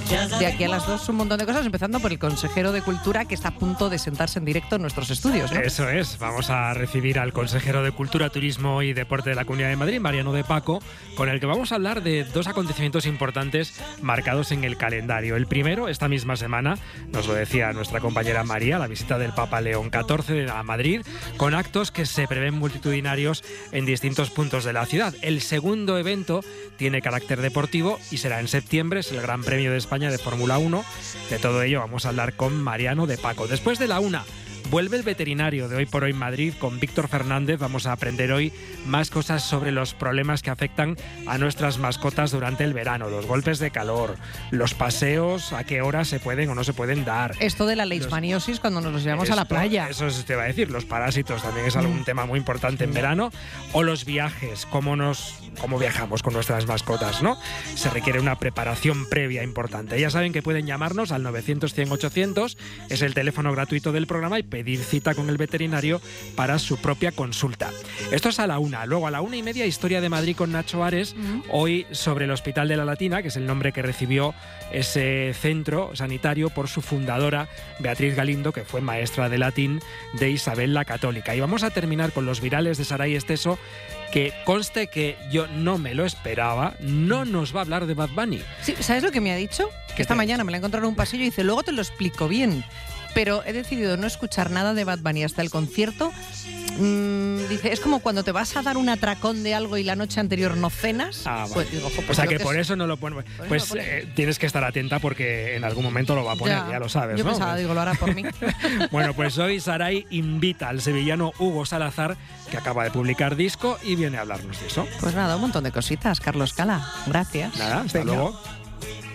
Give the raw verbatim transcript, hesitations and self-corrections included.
De aquí a las dos un montón de cosas, empezando por el consejero de Cultura que está a punto de sentarse en directo en nuestros estudios, ¿no? Eso es, vamos a recibir al consejero de Cultura, Turismo y Deporte de la Comunidad de Madrid, Mariano de Paco, con el que vamos a hablar de dos acontecimientos importantes marcados en el calendario. El primero, esta misma semana, nos lo decía nuestra compañera María, la visita del Papa León catorce a Madrid, con actos que se prevén multitudinarios en distintos puntos de la ciudad. El segundo evento tiene carácter deportivo y será en septiembre, es el Gran Premio de España de Fórmula uno. De todo ello vamos a hablar con Mariano de Paco. Después de la una, vuelve el veterinario de Hoy por Hoy Madrid con Víctor Fernández. Vamos a aprender hoy más cosas sobre los problemas que afectan a nuestras mascotas durante el verano, los golpes de calor, los paseos, a qué horas se pueden o no se pueden dar. Esto de la leishmaniosis cuando nos los llevamos Esto, a la playa. Eso te va a decir, los parásitos también es algún Mm. tema muy importante en verano. O los viajes, cómo nos cómo viajamos con nuestras mascotas, ¿no? Se requiere una preparación previa importante. Ya saben que pueden llamarnos al novecientos, cien, ochocientos, es el teléfono gratuito del programa, y pedir cita con el veterinario para su propia consulta. Esto es a la una. Luego a la una y media, Historia de Madrid con Nacho Ares, mm. hoy sobre el Hospital de la Latina, que es el nombre que recibió ese centro sanitario por su fundadora, Beatriz Galindo, que fue maestra de latín de Isabel la Católica. Y vamos a terminar con los virales de Saray Esteso, que conste que yo no me lo esperaba, no nos va a hablar de Bad Bunny. Sí, ¿sabes lo que me ha dicho? Que esta mañana me la he encontrado en un pasillo y dice, luego te lo explico bien. Pero he decidido no escuchar nada de Bad Bunny hasta el concierto. Mm, dice, es como cuando te vas a dar un atracón de algo y la noche anterior no cenas. Ah, vale. Pues digo, pues o sea que que por es... eso no lo pone. Por pues lo pone. Eh, tienes que estar atenta porque en algún momento lo va a poner, ya, ya lo sabes, yo ¿no? Yo pensaba, digo, lo hará por mí. Bueno, pues hoy Saray invita al sevillano Hugo Salazar, que acaba de publicar disco, y viene a hablarnos de eso. Pues nada, un montón de cositas, Carlos Cala. Gracias. Nada, hasta Venga. luego.